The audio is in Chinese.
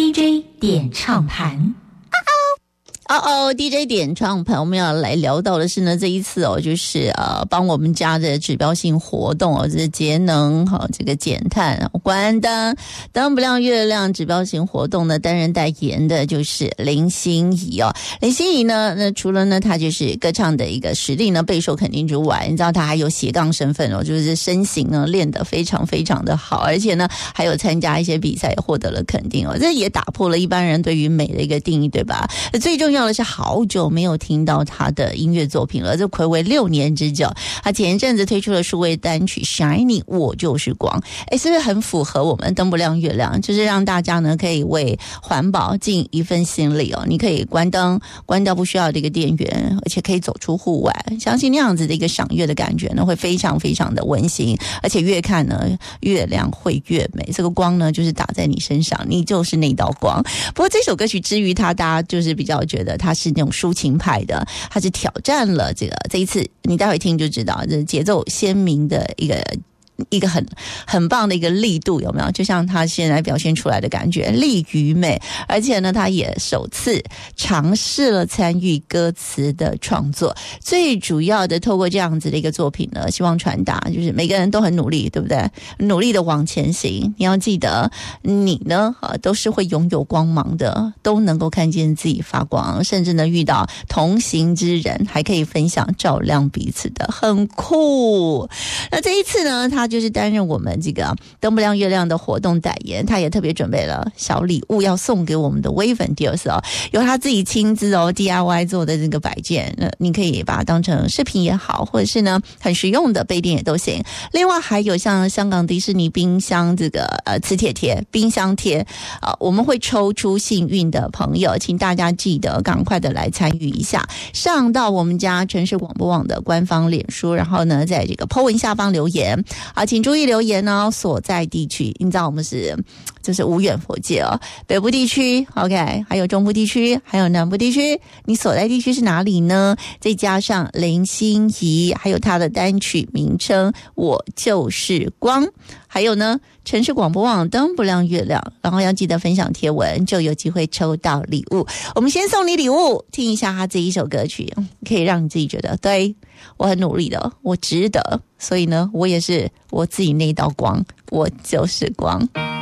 DJ 点唱盘。 DJ 点唱盘，我们要来聊到的是呢，这一次就是帮我们家的指标性活动这节能这个减碳关灯不亮月亮指标性活动呢，担任代言的就是林心怡林心怡呢，那除了呢她就是歌唱的一个实力呢备受肯定之外，你知道她还有斜杠身份就是身形呢练得非常非常的好，而且呢还有参加一些比赛，也获得了肯定这也打破了一般人对于美的一个定义，对吧？最重要的是好久没有听到他的音乐作品了，这睽违6年之久。他前一阵子推出了数位单曲 Shiny 我就是光，是不是很符合我们灯不亮月亮，就是让大家呢可以为环保尽一份心力你可以关灯，关掉不需要的一个电源，而且可以走出户外，相信那样子的一个赏月的感觉呢会非常非常的温馨，而且越看呢月亮会越美，这个光呢就是打在你身上，你就是那道光。不过这首歌曲之于他，大家就是比较觉得他是那种抒情派的，他是挑战了这一次你待会听就知道，这节奏鲜明的一个很棒的一个力度，有没有？就像他现在表现出来的感觉，力与美。而且呢，他也首次尝试了参与歌词的创作。最主要的，透过这样子的一个作品呢，希望传达就是每个人都很努力，对不对？努力的往前行。你要记得，你呢都是会拥有光芒的，都能够看见自己发光，甚至呢遇到同行之人，还可以分享照亮彼此的，很酷。那这一次呢，他就是担任我们这个灯不亮月亮的活动代言，他也特别准备了小礼物要送给我们的微粉 Dears 由他自己亲自DIY 做的这个摆件，你可以把它当成饰品也好，或者是呢很实用的杯垫也都行。另外还有像香港迪士尼冰箱这个磁铁贴、冰箱贴我们会抽出幸运的朋友，请大家记得赶快的来参与一下，上到我们家城市广播网的官方脸书，然后呢在这个 po 文下方留言请注意留言所在地区，你知道我们就是无远弗届北部地区 OK， 还有中部地区，还有南部地区，你所在地区是哪里呢？再加上林心怡，还有她的单曲名称我就是光，还有呢城市广播网灯不亮月亮，然后要记得分享贴文，就有机会抽到礼物。我们先送你礼物，听一下他这一首歌曲，可以让你自己觉得对，我很努力的，我值得，所以呢我也是我自己那一道光，我就是光。